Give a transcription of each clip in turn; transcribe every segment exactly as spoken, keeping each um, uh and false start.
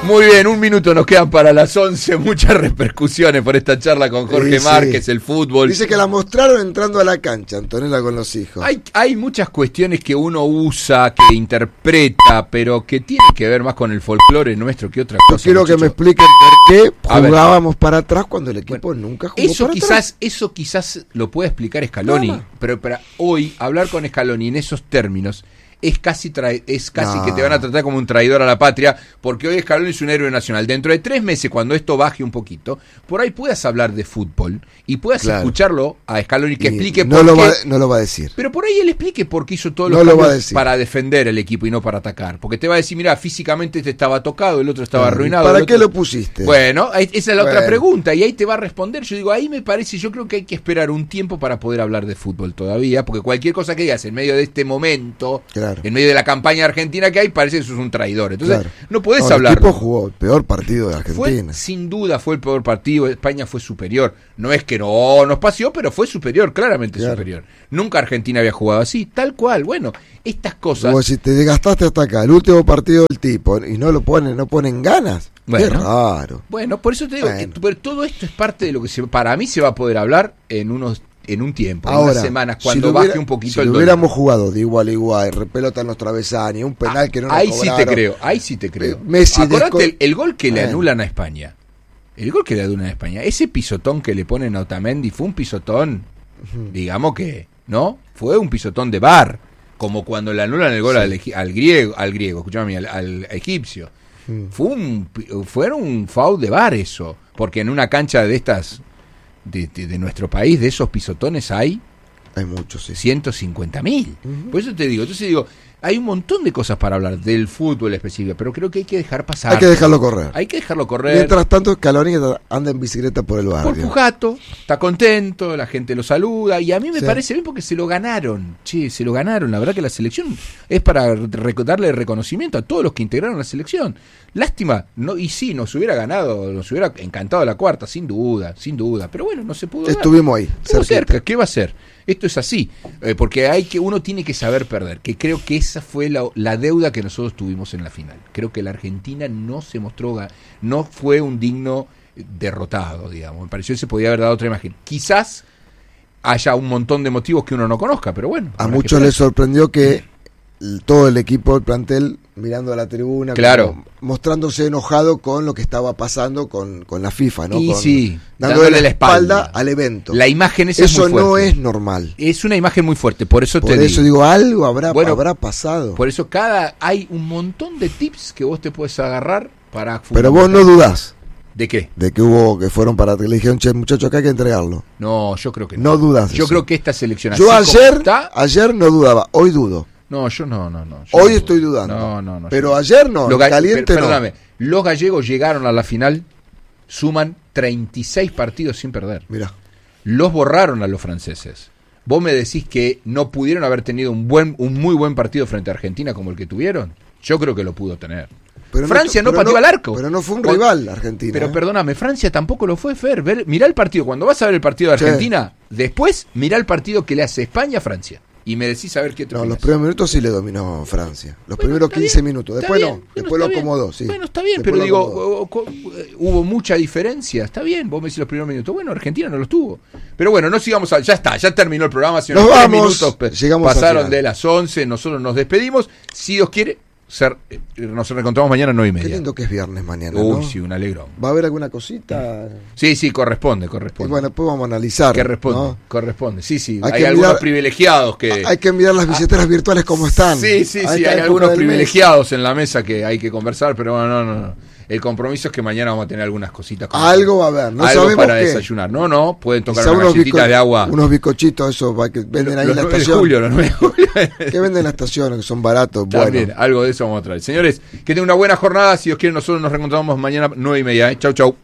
Muy bien, un minuto nos quedan para las once. Muchas repercusiones por esta charla con Jorge sí, Márquez, sí. El fútbol. Dice que la mostraron entrando a la cancha, Antonella, con los hijos. Hay, hay muchas cuestiones que uno usa, que interpreta, pero que tienen que ver más con el folclore nuestro que otra cosa. Yo quiero muchacho. que me expliquen por qué jugábamos para atrás cuando el equipo bueno, nunca jugó eso para quizás, atrás. Eso quizás lo puede explicar Scaloni, no, no. pero para hoy hablar con Scaloni en esos términos es casi tra- es casi no. que te van a tratar como un traidor a la patria, porque hoy Scaloni es un héroe nacional. Dentro de tres meses, cuando esto baje un poquito, por ahí puedas hablar de fútbol y puedas claro. escucharlo a Scaloni que y explique no por lo qué. Va, no lo va a decir. Pero por ahí él explique por qué hizo todos no los lo cambios para defender el equipo y no para atacar. Porque te va a decir, mira, físicamente este estaba tocado, el otro estaba claro. arruinado. ¿Para qué otro... lo pusiste? Bueno, esa es la bueno. otra pregunta y ahí te va a responder. Yo digo, ahí me parece, yo creo que hay que esperar un tiempo para poder hablar de fútbol todavía, porque cualquier cosa que digas en medio de este momento, claro. en medio de la campaña argentina que hay, parece que eso es un traidor. Entonces, claro. no podés no, hablar. El equipo jugó el peor partido de Argentina. Fue, sin duda fue el peor partido. España fue superior. No es que no nos paseó, pero fue superior, claramente claro. superior. Nunca Argentina había jugado así, tal cual. Bueno, estas cosas. Como si te desgastaste hasta acá, el último partido del tipo, y no lo ponen, no ponen ganas. Bueno, qué raro. Bueno, por eso te digo bueno. que pero todo esto es parte de lo que se, para mí se va a poder hablar en unos en un tiempo, ahora, en unas semanas, cuando si baje hubiera, un poquito si el dólar. Si hubiéramos jugado de igual a igual, pelota en los travesaños, un penal ah, que no nos ahí cobraron. sí te creo, ahí sí te creo. Messi Acordate desco- el, el gol que le bueno. anulan a España. El gol que le anulan a España, ese pisotón que le ponen a Otamendi fue un pisotón, uh-huh. digamos que, ¿no? Fue un pisotón de V A R, como cuando le anulan el gol sí. al, al griego, al griego, escuchame, al, al egipcio. Uh-huh. Fue un fue un foul de V A R eso, porque en una cancha de estas de, de, de nuestro país, de esos pisotones hay Hay muchos, sí. ciento cincuenta mil. Uh-huh. Por eso te digo, entonces digo, hay un montón de cosas para hablar del fútbol específico, pero creo que hay que dejar pasar. Hay que dejarlo correr. Hay que dejarlo correr. Mientras tanto, Scaloni anda en bicicleta por el barrio. Por Pujato, está contento, la gente lo saluda, y a mí me sí. parece bien porque se lo ganaron. Che, se lo ganaron. La verdad que la selección es para rec- darle reconocimiento a todos los que integraron la selección. Lástima, no y sí, nos hubiera ganado, nos hubiera encantado la cuarta, sin duda, sin duda. Pero bueno, no se pudo. Estuvimos dar. ahí. Estuvo cerca, ¿qué va a hacer? Esto es así, eh, porque hay que uno tiene que saber perder, que creo que esa fue la, la deuda que nosotros tuvimos en la final. Creo que la Argentina no se mostró, no fue un digno derrotado, digamos. Me pareció que se podía haber dado otra imagen. Quizás haya un montón de motivos que uno no conozca, pero bueno. A muchos les sorprendió que todo el equipo del plantel mirando a la tribuna, claro, como, mostrándose enojado con lo que estaba pasando con, con la FIFA, ¿no? Y con, sí, dándole, dándole la espalda, espalda al evento. La imagen esa eso es muy no fuerte. Es normal. Es una imagen muy fuerte, por eso por te digo. Por eso digo, algo habrá, bueno, habrá pasado. Por eso cada hay un montón de tips que vos te puedes agarrar para. Pero vos no dudás. ¿De qué? De que hubo, que fueron para que le dijeron, che, muchachos, acá hay que entregarlo. No, yo creo que no. No dudas. Yo eso. creo que esta selección. Yo así ayer, está, ayer no dudaba, hoy dudo. No, yo no, no, no. Hoy no estoy dudando. No, no, no. Pero yo... ayer no, ga- caliente per- no. Perdóname, los gallegos llegaron a la final, suman treinta y seis partidos sin perder. Mirá. Los borraron a los franceses. Vos me decís que no pudieron haber tenido un buen, un muy buen partido frente a Argentina como el que tuvieron. Yo creo que lo pudo tener. Pero Francia no, no pateó no, al arco. Pero no fue un Cuando, rival Argentina. Pero ¿eh? perdóname, Francia tampoco lo fue, Fer. Ver, mirá el partido. Cuando vas a ver el partido de Argentina, sí. después mirá el partido que le hace España a Francia. Y me decís a ver qué te No, opinas. los primeros minutos sí le dominó Francia. Los bueno, primeros quince bien, minutos. Después bien, no. Bueno, después lo acomodó, bien. sí. Bueno, está bien, después pero digo, acomodó. hubo mucha diferencia. Está bien, vos me decís los primeros minutos. Bueno, Argentina no los tuvo. Pero bueno, no sigamos. A, ya está, ya terminó el programa. Hace unos nos tres vamos. minutos Llegamos pasaron de las once. Nosotros nos despedimos. Si Dios quiere, ser, nos reencontramos mañana a nueve y media. Qué lindo que es viernes mañana. Uy, ¿no? sí, un alegrón. ¿Va a haber alguna cosita? Sí, sí, corresponde, corresponde. Y bueno, después vamos a analizar. ¿Qué responde? ¿no? Corresponde. Sí, sí. Hay, hay que algunos mirar, privilegiados que. Hay que mirar las billeteras ah, virtuales como están. Sí, sí, sí. Hay algunos privilegiados mes. en la mesa que hay que conversar, pero bueno, no, no, no. El compromiso es que mañana vamos a tener algunas cositas. Algo va a haber, no algo sabemos para qué. desayunar. No, no, pueden tocar Quizá unas galletitas de agua. Unos bizcochitos, eso que venden ahí en la estación. De julio, los nueve de julio. Que venden en la estación, que son baratos. También, bueno. algo de eso vamos a traer. Señores, que tengan una buena jornada. Si Dios quiere, nosotros nos reencontramos mañana nueve y media. ¿eh? Chau, chau.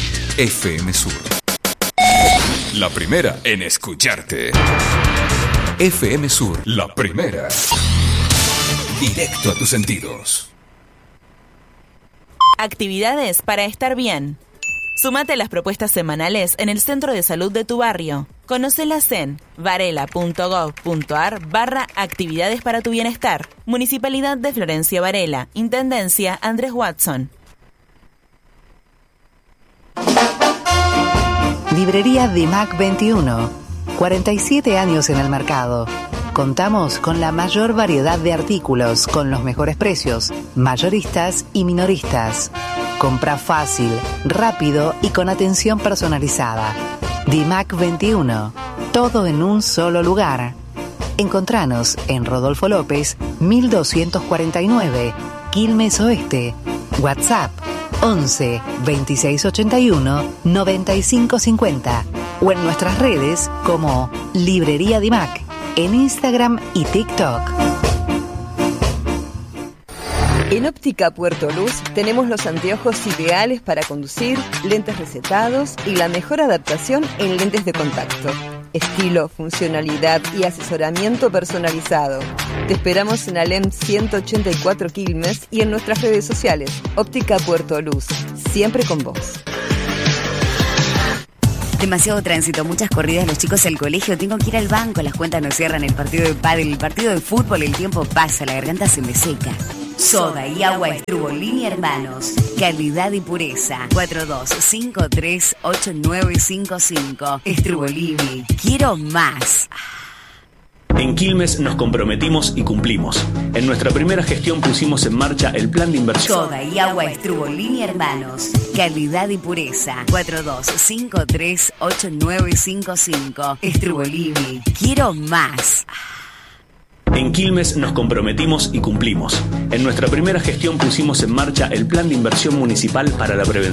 F M Sur. La primera en escucharte. F M Sur, la primera. Directo a tus sentidos. Actividades para estar bien. Súmate a las propuestas semanales en el centro de salud de tu barrio. Conócelas en varela.gov.ar barra actividades para tu bienestar. Municipalidad de Florencia Varela. Intendencia Andrés Watson. Librería Dimac veintiuno, cuarenta y siete años en el mercado. Contamos con la mayor variedad de artículos, con los mejores precios, mayoristas y minoristas. Compra fácil, rápido y con atención personalizada. Dimac veintiuno, todo en un solo lugar. Encontranos en Rodolfo López, mil doscientos cuarenta y nueve, Quilmes Oeste. WhatsApp once veintiséis ochenta y uno noventa y cinco cincuenta o en nuestras redes como Librería Dimac en Instagram y TikTok. En Óptica Puerto Luz tenemos los anteojos ideales para conducir, lentes recetados y la mejor adaptación en lentes de contacto. Estilo, funcionalidad y asesoramiento personalizado. Te esperamos en Alem ciento ochenta y cuatro Quilmes y en nuestras redes sociales. Óptica Puerto Luz, siempre con vos. Demasiado tránsito, muchas corridas, los chicos al colegio, tengo que ir al banco, las cuentas no cierran, el partido de pádel, el partido de fútbol, el tiempo pasa, la garganta se me seca. Soda y agua Estrubolini Hermanos, calidad y pureza. cuatro dos cinco tres ocho nueve cinco cinco. Estrubolini, quiero más. En Quilmes nos comprometimos y cumplimos. En nuestra primera gestión pusimos en marcha el plan de inversión. Soda y agua Estrubolini Hermanos, calidad y pureza. cuatro dos cinco tres ocho nueve cinco cinco. Estrubolini, quiero más. En Quilmes nos comprometimos y cumplimos. En nuestra primera gestión pusimos en marcha el plan de inversión municipal para la prevención.